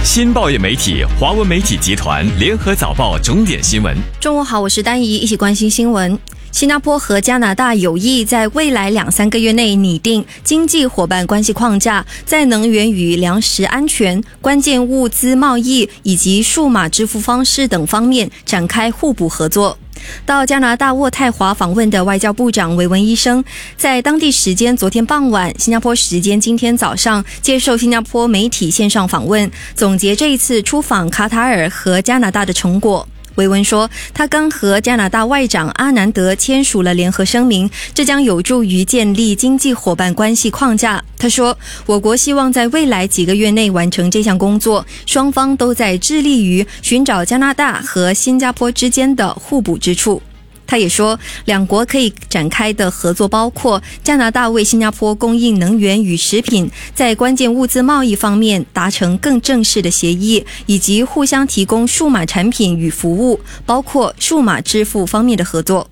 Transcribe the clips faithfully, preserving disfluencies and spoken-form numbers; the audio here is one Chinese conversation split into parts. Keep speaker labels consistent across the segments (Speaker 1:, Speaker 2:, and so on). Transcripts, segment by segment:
Speaker 1: 新报业媒体华文媒体集团联合早报重点新闻。
Speaker 2: 中午好，我是丹怡，一起关心新闻。新加坡和加拿大有意在未来两三个月内拟定经济伙伴关系框架，在能源与粮食安全、关键物资贸易以及数码支付方式等方面展开互补合作。到加拿大渥太华访问的外交部长韦文医生，在当地时间昨天傍晚，新加坡时间今天早上接受新加坡媒体线上访问，总结这一次出访卡塔尔和加拿大的成果。韦文说，他刚和加拿大外长阿南德签署了联合声明，这将有助于建立经济伙伴关系框架。他说，我国希望在未来几个月内完成这项工作，双方都在致力于寻找加拿大和新加坡之间的互补之处。他也说，两国可以展开的合作包括加拿大为新加坡供应能源与食品，在关键物资贸易方面达成更正式的协议，以及互相提供数码产品与服务，包括数码支付方面的合作。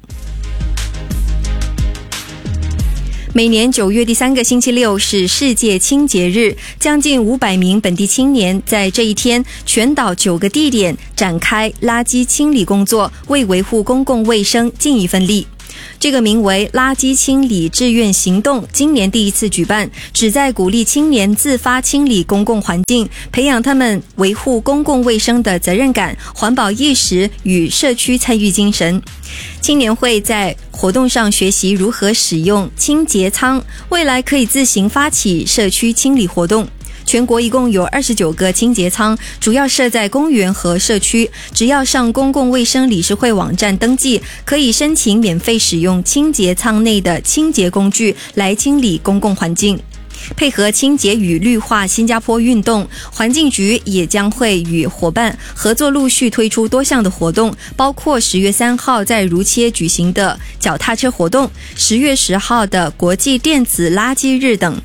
Speaker 2: 每年九月第三个星期六是世界清洁日，将近五百名本地青年在这一天全岛九个地点展开垃圾清理工作，为维护公共卫生尽一份力。这个名为垃圾清理志愿行动今年第一次举办，旨在鼓励青年自发清理公共环境，培养他们维护公共卫生的责任感、环保意识与社区参与精神。青年会在活动上学习如何使用清洁仓，未来可以自行发起社区清理活动。全国一共有二十九个清洁仓，主要设在公园和社区，只要上公共卫生理事会网站登记，可以申请免费使用清洁仓内的清洁工具来清理公共环境。配合清洁与绿化新加坡运动，环境局也将会与伙伴合作，陆续推出多项的活动，包括十月三号在如切举行的脚踏车活动，十月十号的国际电子垃圾日等。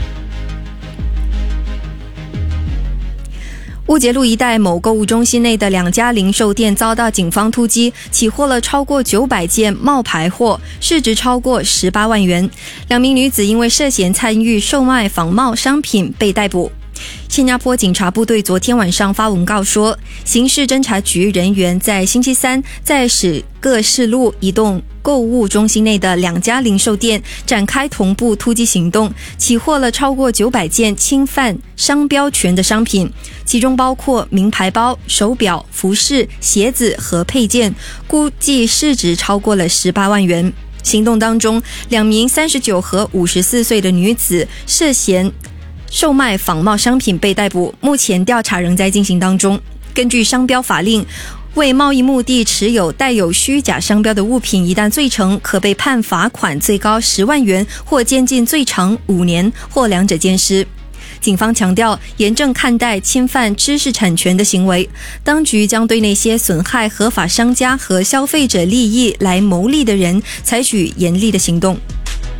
Speaker 2: 乌节路一带某购物中心内的两家零售店遭到警方突击，起获了超过九百件冒牌货，市值超过十八万元。两名女子因为涉嫌参与售卖仿冒商品被逮捕。新加坡警察部队昨天晚上发文告说，刑事侦查局人员在星期三在史各市路一栋购物中心内的两家零售店展开同步突击行动，起获了超过九百件侵犯商标权的商品，其中包括名牌包、手表、服饰、鞋子和配件，估计市值超过了十八万元。行动当中，两名三十九和五十四岁的女子涉嫌售卖仿冒商品被逮捕，目前调查仍在进行当中。根据商标法令，为贸易目的持有带有虚假商标的物品，一旦罪成，可被判罚款最高十万元或监禁最长五年或两者兼施。警方强调，严正看待侵犯知识产权的行为，当局将对那些损害合法商家和消费者利益来牟利的人采取严厉的行动。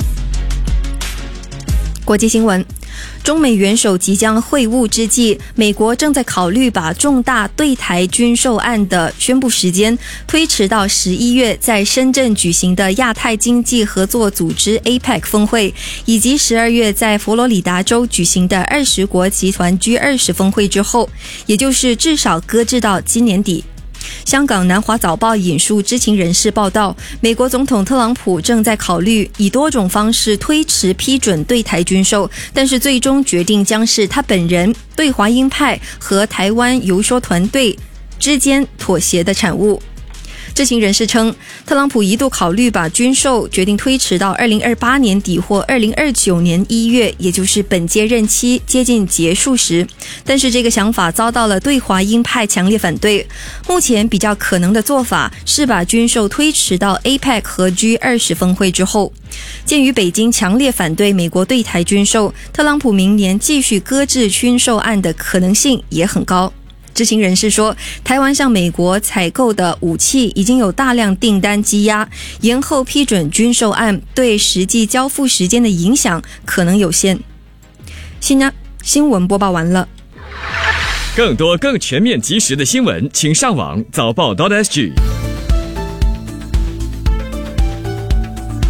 Speaker 2: 国际新闻，中美元首即将会晤之际，美国正在考虑把重大对台军售案的宣布时间推迟到十一月在深圳举行的亚太经济合作组织 A P E C 峰会，以及十二月在佛罗里达州举行的二十国集团 G 二十 峰会之后，也就是至少搁置到今年底。香港南华早报引述知情人士报道，美国总统特朗普正在考虑以多种方式推迟批准对台军售，但是最终决定将是他本人、对华鹰派和台湾游说团队之间妥协的产物。知情人士称，特朗普一度考虑把军售决定推迟到二零二八年底或二零二九年一月，也就是本届任期接近结束时，但是这个想法遭到了对华鹰派强烈反对。目前比较可能的做法是把军售推迟到 A P E C 和 G 二十 峰会之后。鉴于北京强烈反对美国对台军售，特朗普明年继续搁置军售案的可能性也很高。知情人士说，台湾向美国采购的武器已经有大量订单积压，延后批准军售案对实际交付时间的影响可能有限。新呢新闻播报完了。
Speaker 1: 更多更全面及时的新闻，请上网早报 .sg。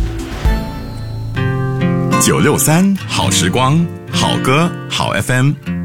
Speaker 3: 九六三好时光，好歌好 F M。